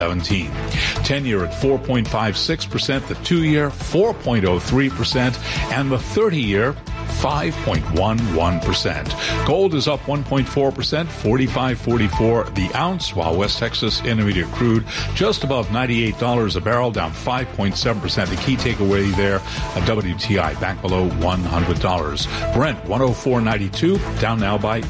17. 10-year at 4.56%, the 2-year 4.03%, and the 30-year 5.11%. Gold is up 1.4%, 45.44 the ounce, while West Texas Intermediate crude just above $98 a barrel, down 5.7%. The key takeaway there, a WTI back below $100. Brent 104.92, down now by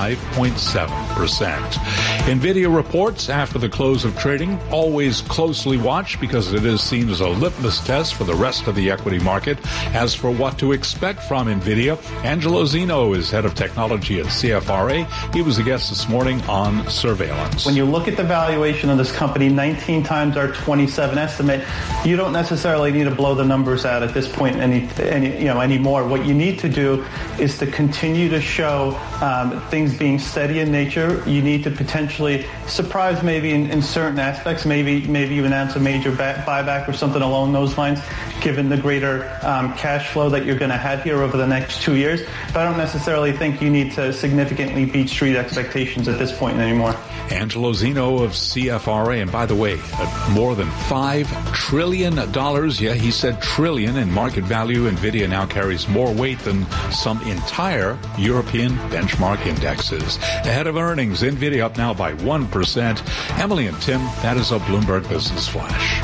5.7%. NVIDIA reports after the close of trading, always closely watched because it is seen as a litmus test for the rest of the equity market. As for what to expect from NVIDIA, Angelo Zeno is head of technology at CFRA. He was a guest this morning on Surveillance. When you look at the valuation of this company, 19 times our 27 estimate, you don't necessarily need to blow the numbers out at this point anymore. What you need to do is to continue to show things being steady in nature. You need to potentially surprise maybe in certain aspects, maybe you announce a major buyback or something along those lines, given the greater cash flow that you're going to have here over the next 2 years. But I don't necessarily think you need to significantly beat street expectations at this point anymore. Angelo Zeno of CFRA, and by the way, more than $5 trillion. Yeah, he said trillion in market value. NVIDIA now carries more weight than some entire European benchmark indexes. Ahead of earnings, NVIDIA up now by 1%. Emily and Tim, that is a Bloomberg Business Flash.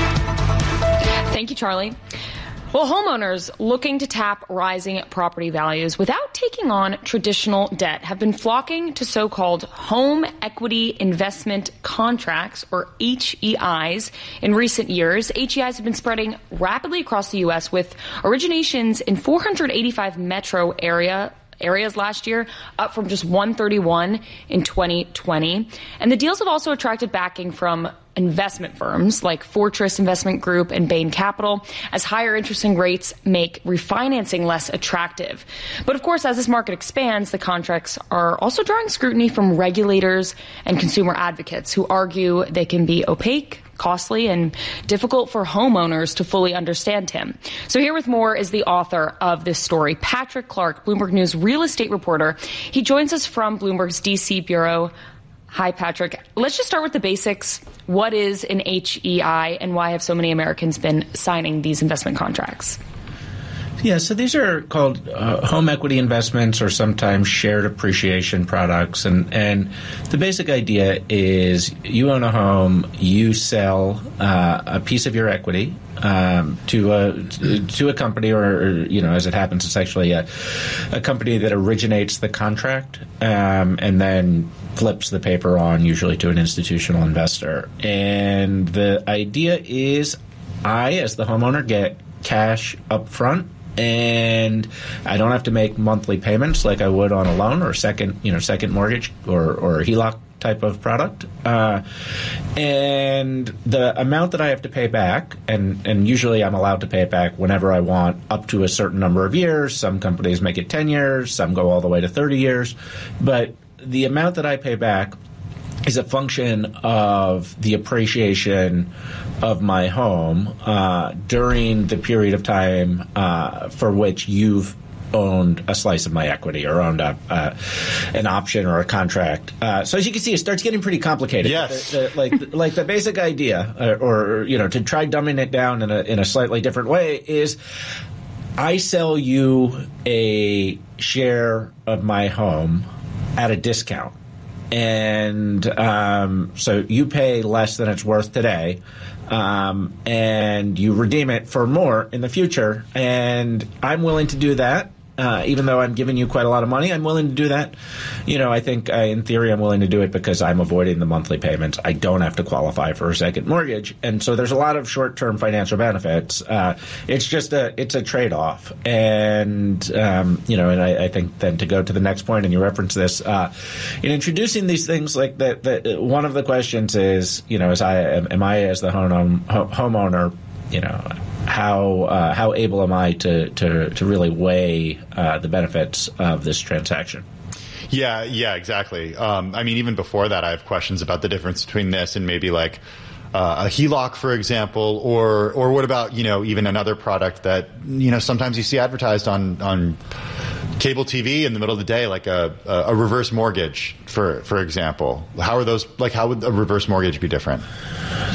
Thank you, Charlie. Well, homeowners looking to tap rising property values without taking on traditional debt have been flocking to so-called home equity investment contracts, or HEIs, in recent years. HEIs have been spreading rapidly across the U.S. with originations in 485 metro areas last year, up from just 131 in 2020. And the deals have also attracted backing from investment firms like Fortress Investment Group and Bain Capital, as higher interest rates make refinancing less attractive. But of course, as this market expands, the contracts are also drawing scrutiny from regulators and consumer advocates who argue they can be opaque, costly, and difficult for homeowners to fully understand him. So here with more is the author of this story, Patrick Clark, Bloomberg News real estate reporter. He joins us from Bloomberg's D.C. bureau. Hi, Patrick. Let's just start with the basics. What is an HEI, and why have so many Americans been signing these investment contracts? Yeah, so these are called home equity investments, or sometimes shared appreciation products. And the basic idea is you own a home, you sell a piece of your equity to a company, or as it happens, it's actually a company that originates the contract and then flips the paper on, usually to an institutional investor. And the idea is I, as the homeowner, get cash up front, and I don't have to make monthly payments like I would on a loan or second mortgage or HELOC type of product. And the amount that I have to pay back, and usually I'm allowed to pay it back whenever I want, up to a certain number of years. Some companies make it 10 years, some go all the way to 30 years. But the amount that I pay back is a function of the appreciation of my home during the period of time for which you've owned a slice of my equity or owned an option or a contract. So as you can see, it starts getting pretty complicated. Yes. Like the basic idea, or to try dumbing it down in a slightly different way, is I sell you a share of my home at a discount. And so you pay less than it's worth today, and you redeem it for more in the future. And I'm willing to do that. Even though I'm giving you quite a lot of money, I'm willing to do that. I think in theory I'm willing to do it because I'm avoiding the monthly payments. I don't have to qualify for a second mortgage. And so there's a lot of short-term financial benefits. It's a trade-off. And, and I think then to go to the next point, and you reference this, in introducing these things like that, one of the questions is, am I as the homeowner, how able am I to really weigh the benefits of this transaction? Yeah, exactly. Even before that, I have questions about the difference between this and maybe like a HELOC, for example, or what about, even another product that, sometimes you see advertised on cable TV in the middle of the day, like a reverse mortgage, for example. How would a reverse mortgage be different?